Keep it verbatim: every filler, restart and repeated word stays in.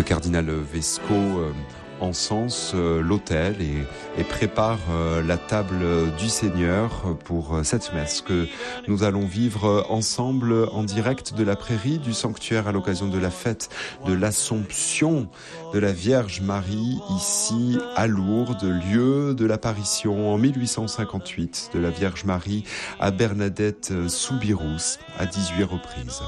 cardinal Vesco euh, encense euh, l'autel et, et prépare euh, la table du Seigneur pour euh, cette messe que nous allons vivre ensemble en direct de la prairie du sanctuaire à l'occasion de la fête de l'Assomption de la Vierge Marie ici à Lourdes, lieu de l'apparition en mille huit cent cinquante-huit de la Vierge Marie à Bernadette Soubirous à dix-huit reprises.